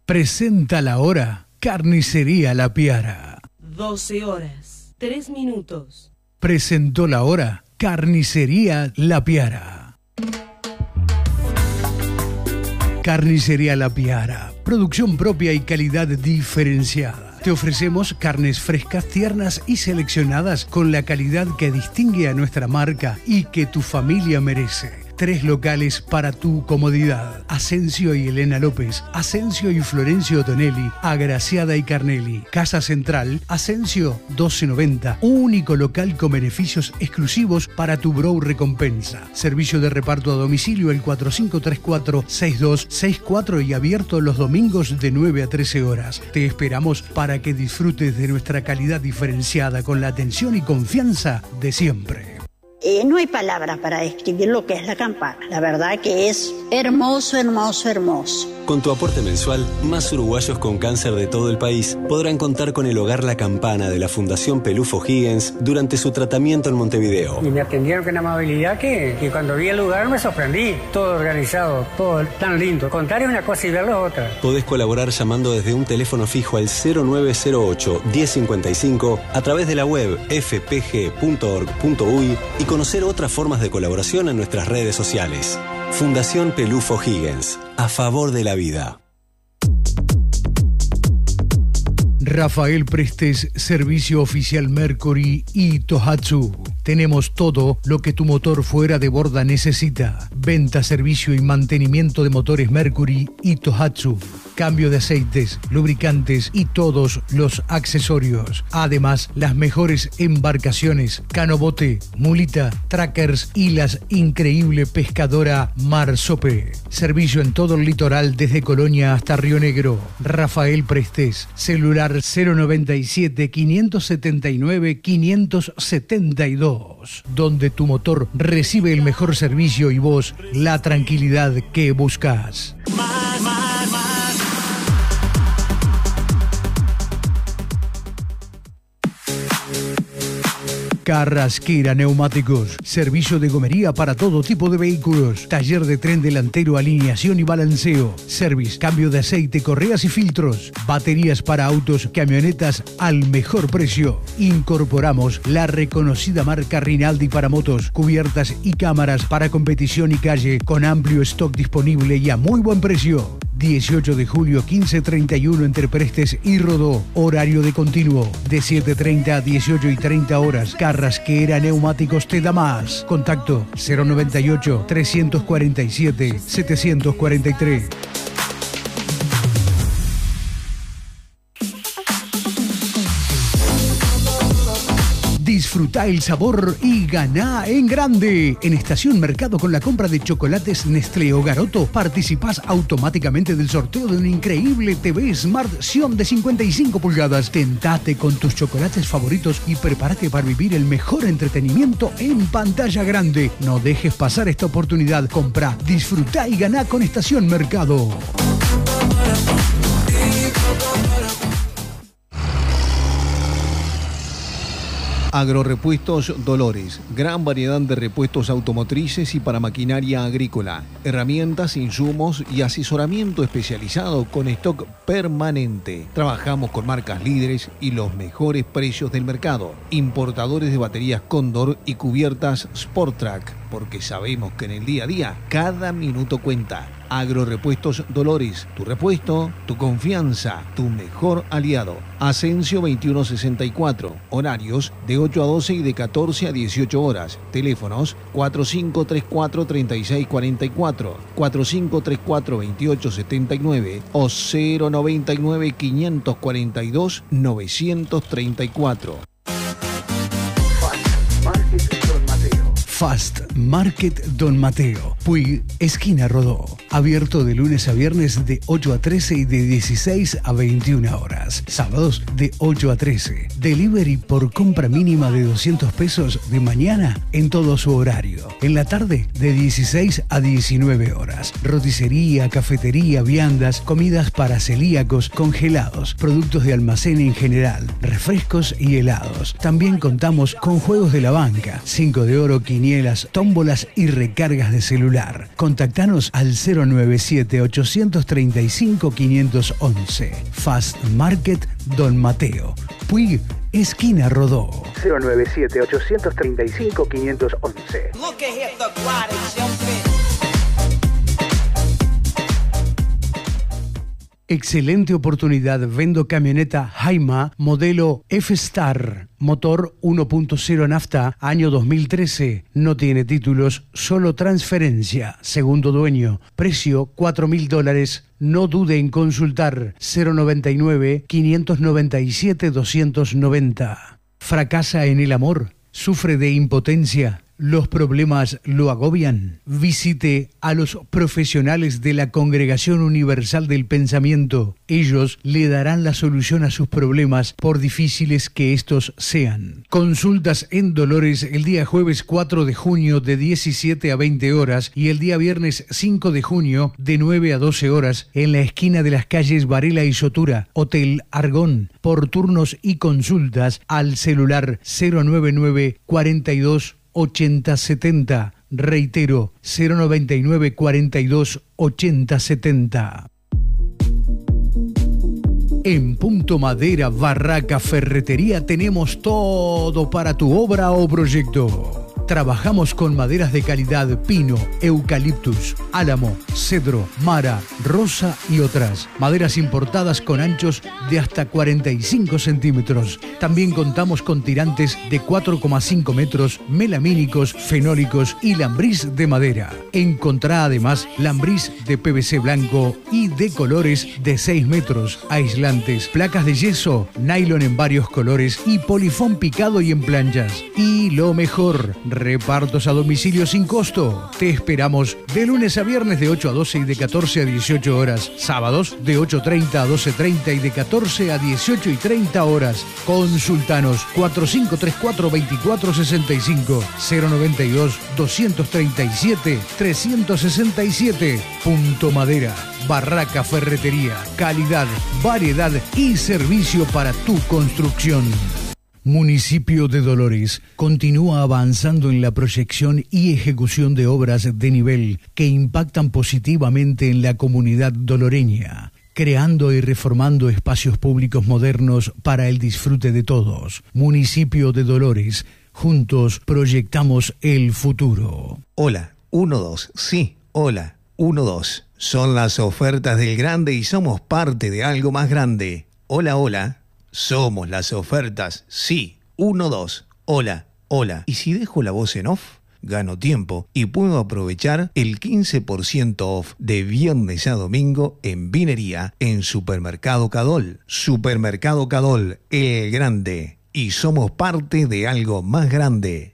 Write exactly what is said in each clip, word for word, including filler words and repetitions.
Presenta la hora Carnicería La Piara. doce horas, tres minutos. Presentó la hora Carnicería La Piara. Carnicería La Piara. Producción propia y calidad diferenciada. Te ofrecemos carnes frescas, tiernas y seleccionadas con la calidad que distingue a nuestra marca y que tu familia merece. Tres locales para tu comodidad. Asensio y Elena López, Asensio y Florencio Tonelli, Agraciada y Carnelli. Casa Central, Asensio doce noventa. Único local con beneficios exclusivos para tu Bro Recompensa. Servicio de reparto a domicilio el cuatro cinco tres cuatro, seis dos seis cuatro y abierto los domingos de nueve a trece horas. Te esperamos para que disfrutes de nuestra calidad diferenciada con la atención y confianza de siempre. Eh, no hay palabras para describir lo que es la campana. La verdad que es hermoso, hermoso, hermoso. Con tu aporte mensual, más uruguayos con cáncer de todo el país podrán contar con el Hogar La Campana de la Fundación Pelufo Higgins durante su tratamiento en Montevideo. Y me atendieron con amabilidad que, que cuando vi el lugar me sorprendí. Todo organizado, todo tan lindo. Contar es una cosa y verlo es otra. Podés colaborar llamando desde un teléfono fijo al cero nueve cero ocho, diez cincuenta y cinco a través de la web f p g punto org punto u y y conocer otras formas de colaboración en nuestras redes sociales. Fundación Pelufo Higgins, a favor de la vida. Rafael Prestes, Servicio Oficial Mercury y Tohatsu. Tenemos todo lo que tu motor fuera de borda necesita. Venta, servicio y mantenimiento de motores Mercury y Tohatsu. Cambio de aceites, lubricantes y todos los accesorios. Además, las mejores embarcaciones, canobote, mulita, trackers y la increíble pescadora Marsope. Servicio en todo el litoral desde Colonia hasta Río Negro. Rafael Prestes, celular cero noventa y siete, quinientos setenta y nueve, quinientos setenta y dos, donde tu motor recibe el mejor servicio y vos la tranquilidad que buscas. Más, más, más. Carrasquera Neumáticos, servicio de gomería para todo tipo de vehículos, taller de tren delantero, alineación y balanceo, service, cambio de aceite, correas y filtros, baterías para autos, camionetas al mejor precio. Incorporamos la reconocida marca Rinaldi para motos, cubiertas y cámaras para competición y calle con amplio stock disponible y a muy buen precio. dieciocho de julio, quince treinta y uno entre Prestes y Rodó. Horario de continuo de siete treinta a dieciocho y treinta horas. Carrasquera Neumáticos te da más. Contacto cero noventa y ocho, trescientos cuarenta y siete, setecientos cuarenta y tres. Disfruta el sabor y ganá en grande. En Estación Mercado, con la compra de chocolates Nestlé o Garoto, participás automáticamente del sorteo de un increíble T V Smart Xion de cincuenta y cinco pulgadas. Tentate con tus chocolates favoritos y prepárate para vivir el mejor entretenimiento en pantalla grande. No dejes pasar esta oportunidad. Comprá, disfrutá y ganá con Estación Mercado. Agrorepuestos Dolores, gran variedad de repuestos automotrices y para maquinaria agrícola, herramientas, insumos y asesoramiento especializado con stock permanente. Trabajamos con marcas líderes y los mejores precios del mercado. Importadores de baterías Cóndor y cubiertas Sportrack, porque sabemos que en el día a día cada minuto cuenta. Agrorepuestos Dolores, tu repuesto, tu confianza, tu mejor aliado. Asensio veintiuno sesenta y cuatro, horarios de ocho a doce y de catorce a dieciocho horas. Teléfonos cuatro cinco tres cuatro, tres seis cuatro cuatro, cuatro cinco tres cuatro, veintiocho setenta y nueve o cero noventa y nueve, quinientos cuarenta y dos, novecientos treinta y cuatro. Fast Market Don Mateo, Puig, esquina Rodó. Abierto de lunes a viernes de ocho a trece y de dieciséis a veintiuna horas. Sábados de ocho a trece. Delivery por compra mínima de doscientos pesos de mañana en todo su horario. En la tarde de dieciséis a diecinueve horas. Roticería, cafetería, viandas, comidas para celíacos, congelados, productos de almacén en general, refrescos y helados. También contamos con juegos de la banca. cinco de oro, quinientos quinielas, tómbolas y recargas de celular. Contactanos al cero nueve siete, ocho tres cinco, cinco uno uno. Fast Market Don Mateo. Puig, esquina Rodó. cero nueve siete, ocho tres cinco, cinco uno uno. Excelente oportunidad. Vendo camioneta Jaima modelo F-Star, motor uno punto cero nafta, año dos mil trece. No tiene títulos, solo transferencia. Segundo dueño. Precio cuatro mil dólares. No dude en consultar. cero noventa y nueve, quinientos noventa y siete, doscientos noventa. ¿Fracasa en el amor? ¿Sufre de impotencia? ¿Los problemas lo agobian? Visite a los profesionales de la Congregación Universal del Pensamiento. Ellos le darán la solución a sus problemas, por difíciles que estos sean. Consultas en Dolores el día jueves cuatro de junio de diecisiete a veinte horas y el día viernes cinco de junio de nueve a doce horas en la esquina de las calles Varela y Sotura, Hotel Argón. Por turnos y consultas al celular cero nueve nueve, cuarenta y dos, ochenta setenta. Reitero, cero noventa y nueve, cuarenta y dos, ochenta setenta. En Punto Madera, Barraca Ferretería tenemos todo para tu obra o proyecto. Trabajamos con maderas de calidad: pino, eucaliptus, álamo, cedro, mara, rosa y otras. Maderas importadas con anchos de hasta cuarenta y cinco centímetros. También contamos con tirantes de cuatro coma cinco metros, melamínicos, fenólicos y lambriz de madera. Encontrá además lambriz de P V C blanco y de colores de seis metros, aislantes, placas de yeso, nylon en varios colores y polifón picado y en planchas. Y lo mejor, repartos a domicilio sin costo. Te esperamos de lunes a viernes de ocho a doce y de catorce a dieciocho horas. Sábados de ocho treinta a doce treinta y de catorce a dieciocho y treinta horas. Consultanos cuatro cinco tres cuatro, dos cuatro seis cinco, cero noventa y dos, doscientos treinta y siete, trescientos sesenta y siete. Punto Madera, Barraca Ferretería. Calidad, variedad y servicio para tu construcción. Municipio de Dolores continúa avanzando en la proyección y ejecución de obras de nivel que impactan positivamente en la comunidad doloreña, creando y reformando espacios públicos modernos para el disfrute de todos. Municipio de Dolores, juntos proyectamos el futuro. Hola, uno dos, sí, hola, uno dos. Son las ofertas del grande y somos parte de algo más grande. Hola, hola. Somos las ofertas, sí, uno dos, hola, hola. Y si dejo la voz en off, gano tiempo y puedo aprovechar el quince por ciento off de viernes a domingo en vinería en Supermercado Cadol. Supermercado Cadol, el grande. Y somos parte de algo más grande.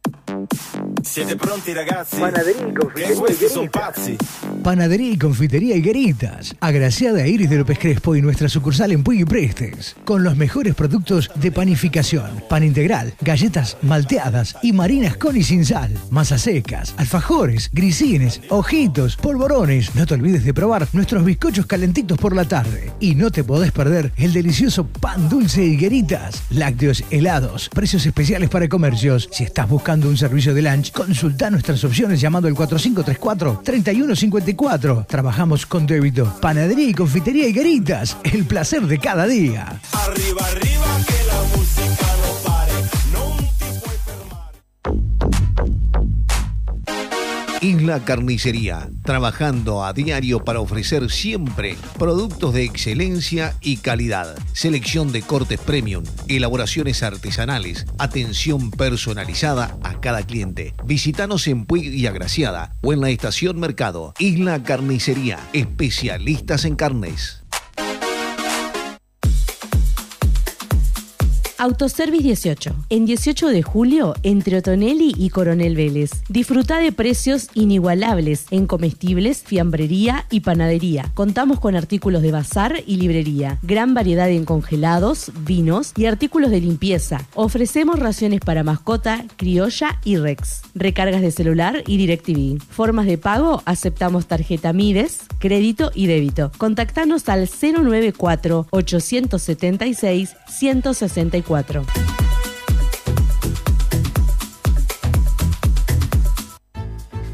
Siete pronti ragazzi. Panadería y confitería Questi son pazzi. Panadería y confitería Higueritas, agraciada a Iris de López Crespo y nuestra sucursal en Puig y Prestes, con los mejores productos de panificación: pan integral, galletas malteadas y marinas con y sin sal, masas secas, alfajores, grisines, ojitos, polvorones. No te olvides de probar nuestros bizcochos calentitos por la tarde. Y no te podés perder el delicioso pan dulce Higueritas, lácteos helados, precios especiales para comercios. Si estás buscando un servicio de lunch, consulta nuestras opciones llamando al cuatro cinco tres cuatro, tres uno cinco cuatro. Trabajamos con débito. Panadería y confitería Higueritas, el placer de cada día. Arriba, arriba, que la música no pare. Non ti puoi fermare. Isla Carnicería, trabajando a diario para ofrecer siempre productos de excelencia y calidad. Selección de cortes premium, elaboraciones artesanales, atención personalizada a cada cliente. Visítanos en Puig y Agraciada o en la Estación Mercado. Isla Carnicería, especialistas en carnes. Autoservice dieciocho. En dieciocho de julio, entre Otonelli y Coronel Vélez. Disfruta de precios inigualables en comestibles, fiambrería y panadería. Contamos con artículos de bazar y librería. Gran variedad en congelados, vinos y artículos de limpieza. Ofrecemos raciones para mascota, criolla y Rex. Recargas de celular y DirecTV. Formas de pago: aceptamos tarjeta Mides, crédito y débito. Contactanos al cero nueve cuatro, ocho siete seis, uno seis cuatro.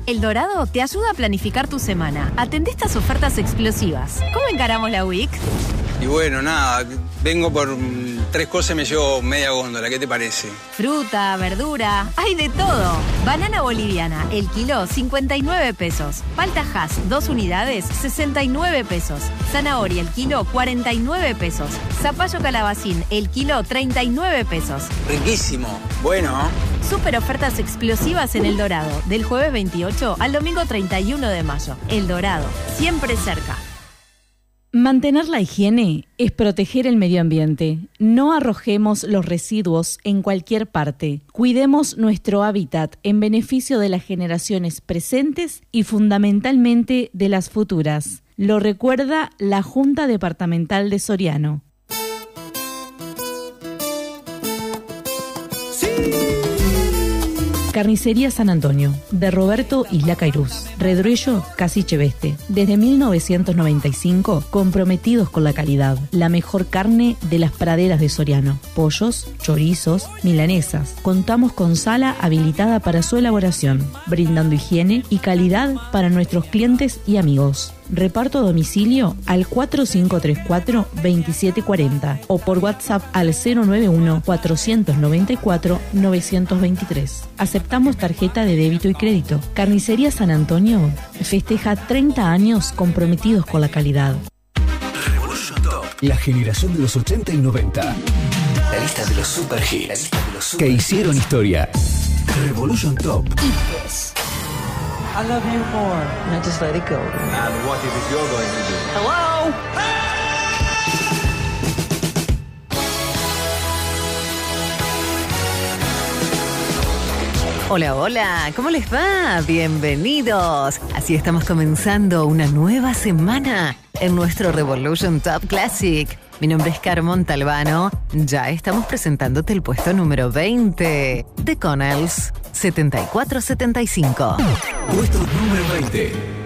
El Dorado te ayuda a planificar tu semana. Atendé estas ofertas explosivas. ¿Cómo encaramos la week? Y bueno, nada, vengo por tres cosas y me llevo media góndola. ¿Qué te parece? Fruta, verdura, hay de todo. Banana boliviana, el kilo, cincuenta y nueve pesos. Palta Hass, dos unidades, sesenta y nueve pesos. Zanahoria, el kilo, cuarenta y nueve pesos. Zapallo calabacín, el kilo, treinta y nueve pesos. Riquísimo. Bueno. Super ofertas explosivas en El Dorado, del jueves veintiocho al domingo treinta y uno de mayo. El Dorado, siempre cerca. Mantener la higiene es proteger el medio ambiente. No arrojemos los residuos en cualquier parte. Cuidemos nuestro hábitat en beneficio de las generaciones presentes y fundamentalmente de las futuras. Lo recuerda la Junta Departamental de Soriano. Carnicería San Antonio, de Roberto Isla Cairuz, Redruello, Casiche Veste. Desde mil novecientos noventa y cinco, comprometidos con la calidad. La mejor carne de las praderas de Soriano. Pollos, chorizos, milanesas. Contamos con sala habilitada para su elaboración, brindando higiene y calidad para nuestros clientes y amigos. Reparto a domicilio al cuatro cinco tres cuatro, dos siete cuatro cero o por WhatsApp al cero nueve uno, cuatro nueve cuatro, nueve dos tres. Aceptamos tarjeta de débito y crédito. Carnicería San Antonio festeja treinta años comprometidos con la calidad. Revolution Top. La generación de los ochenta y noventa. La lista de los super hits que hicieron historia. Revolution Top. I love you more. Now just let it go. And what is it you're going to do? Hello? Hola, hola, ¿cómo les va? Bienvenidos. Así estamos comenzando una nueva semana en nuestro Revolution Top Classic. Mi nombre es Caro Montalbano. Ya estamos presentándote el puesto número veinte de Connells, setenta y cuatro setenta y cinco. Puesto número veinte.